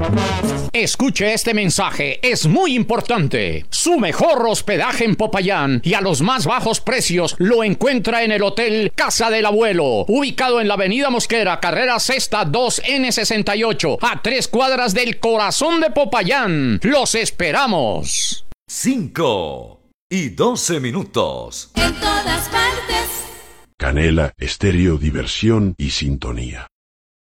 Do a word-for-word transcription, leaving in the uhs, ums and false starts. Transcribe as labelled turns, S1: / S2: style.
S1: Escuche este mensaje, es muy importante. Su mejor hospedaje en Popayán y a los más bajos precios lo encuentra en el Hotel Casa del Abuelo, ubicado en la Avenida Mosquera, carrera sexta dos ene sesenta y ocho, a tres cuadras del corazón de Popayán. ¡Los esperamos!
S2: Cinco y doce minutos.
S3: En todas partes.
S4: Canela, estéreo, diversión y sintonía.